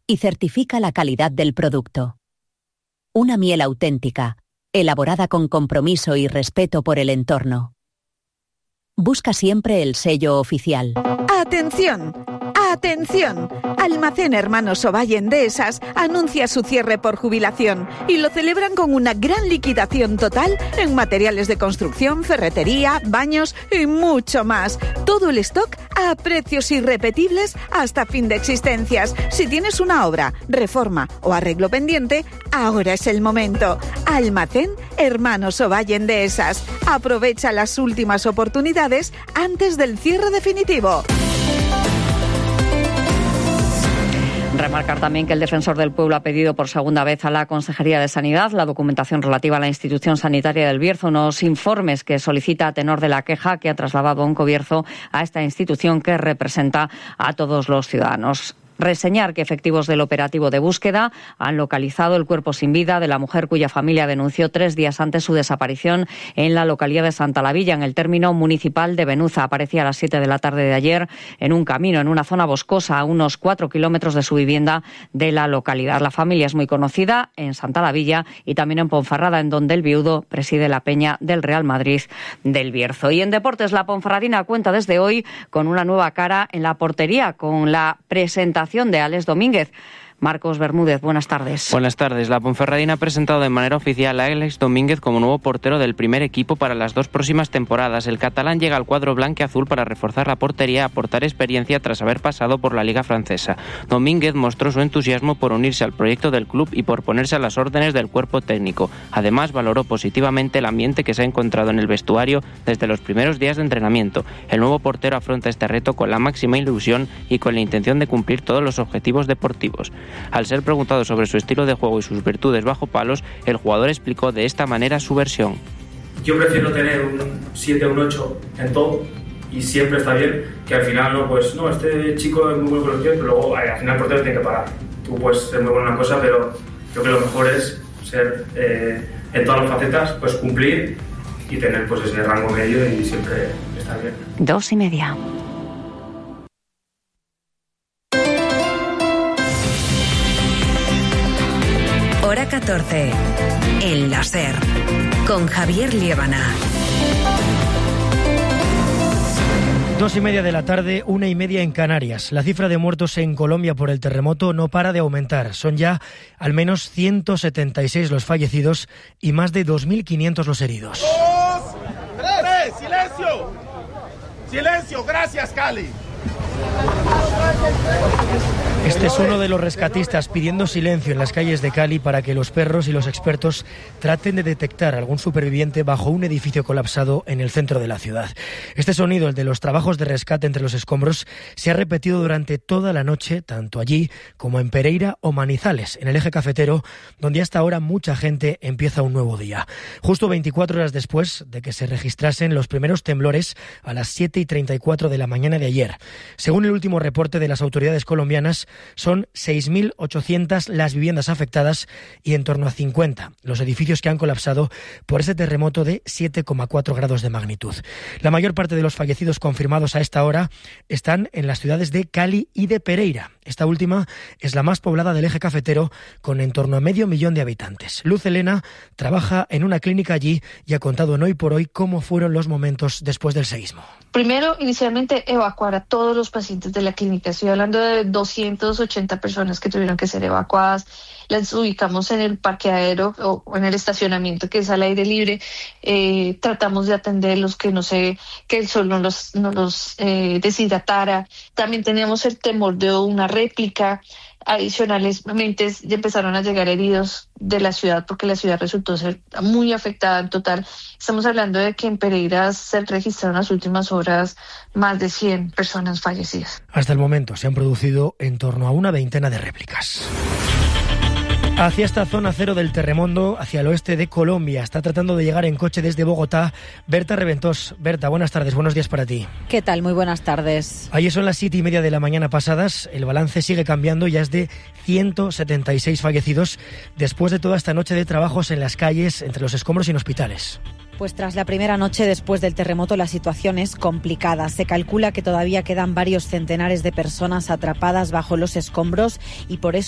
y certifica la calidad del producto. Una miel auténtica, elaborada con compromiso y respeto por el entorno. Busca siempre el sello oficial. ¡Atención! ¡Atención! Almacén Hermanos Ovalle Endesas anuncia su cierre por jubilación y lo celebran con una gran liquidación total en materiales de construcción, ferretería, baños y mucho más. Todo el stock a precios irrepetibles hasta fin de existencias. Si tienes una obra, reforma o arreglo pendiente, ahora es el momento. Almacén Hermanos Ovalle Endesas. Aprovecha las últimas oportunidades antes del cierre definitivo. Remarcar también que el Defensor del Pueblo ha pedido por segunda vez a la Consejería de Sanidad la documentación relativa a la institución sanitaria del Bierzo, unos informes que solicita a tenor de la queja que ha trasladado Oncobierzo a esta institución que representa a todos los ciudadanos. Reseñar que efectivos del operativo de búsqueda han localizado el cuerpo sin vida de la mujer cuya familia denunció 3 días antes su desaparición en la localidad de Santa Lavilla, en el término municipal de Benuza. Aparecía a las 7 de la tarde de ayer en un camino, en una zona boscosa, a unos 4 kilómetros de su vivienda de la localidad. La familia es muy conocida en Santa Lavilla y también en Ponferrada, en donde el viudo preside la peña del Real Madrid del Bierzo. Y en deportes, la ponferradina cuenta desde hoy con una nueva cara en la portería, con la presentación de Alex Domínguez. Marcos Bermúdez, buenas tardes. Buenas tardes. La Ponferradina ha presentado de manera oficial a Alex Domínguez como nuevo portero del primer equipo para las 2 próximas temporadas. El catalán llega al cuadro blanquiazul para reforzar la portería y aportar experiencia tras haber pasado por la Liga Francesa. Domínguez mostró su entusiasmo por unirse al proyecto del club y por ponerse a las órdenes del cuerpo técnico. Además, valoró positivamente el ambiente que se ha encontrado en el vestuario desde los primeros días de entrenamiento. El nuevo portero afronta este reto con la máxima ilusión y con la intención de cumplir todos los objetivos deportivos. Al ser preguntado sobre su estilo de juego y sus virtudes bajo palos, el jugador explicó de esta manera su versión. Yo prefiero tener un 7 o un 8 en todo y siempre está bien que al final este chico es muy bueno con los pies, pero luego al final el portero tiene que parar. Tú puedes ser muy bueno en una cosa, pero creo que lo mejor es ser en todas las facetas, pues cumplir y tener pues ese rango medio y siempre estar bien. 2:30. Hora 14. El la SER. Con Javier Liébana. 2:30 de la tarde, 1:30 en Canarias. La cifra de muertos en Colombia por el terremoto no para de aumentar. Son ya al menos 176 los fallecidos y más de 2.500 los heridos. 2, 3, silencio. Silencio, gracias, Cali. Este es uno de los rescatistas pidiendo silencio en las calles de Cali para que los perros y los expertos traten de detectar algún superviviente bajo un edificio colapsado en el centro de la ciudad. Este sonido, el de los trabajos de rescate entre los escombros, se ha repetido durante toda la noche, tanto allí como en Pereira o Manizales, en el eje cafetero, donde hasta ahora mucha gente empieza un nuevo día. Justo 24 horas después de que se registrasen los primeros temblores a las 7:34 de la mañana de ayer. Según el último reporte de las autoridades colombianas, son 6.800 las viviendas afectadas y en torno a 50 los edificios que han colapsado por ese terremoto de 7,4 grados de magnitud. La mayor parte de los fallecidos confirmados a esta hora están en las ciudades de Cali y de Pereira. Esta última es la más poblada del eje cafetero, con en torno a 500.000 de habitantes. Luz Elena trabaja en una clínica allí y ha contado en Hoy por Hoy cómo fueron los momentos después del seísmo. Primero, inicialmente, evacuar a todos los pacientes de la clínica. Estoy hablando de 280 personas que tuvieron que ser evacuadas. Las ubicamos en el parqueadero o en el estacionamiento, que es al aire libre. Tratamos de atenderlos, que el sol no los deshidratara. También teníamos el temor de una réplica. Adicionalmente, empezaron a llegar heridos de la ciudad porque la ciudad resultó ser muy afectada en total. Estamos hablando de que en Pereira se registraron en las últimas horas más de 100 personas fallecidas. Hasta el momento se han producido en torno a una veintena de réplicas. Hacia esta zona cero del terremoto, hacia el oeste de Colombia, está tratando de llegar en coche desde Bogotá Berta Reventós. Berta, buenas tardes, buenos días para ti. ¿Qué tal? Muy buenas tardes. Ayer son las 7:30 de la mañana pasadas, el balance sigue cambiando, ya es de 176 fallecidos después de toda esta noche de trabajos en las calles, entre los escombros y en hospitales. Pues tras la primera noche después del terremoto la situación es complicada. Se calcula que todavía quedan varios centenares de personas atrapadas bajo los escombros y por eso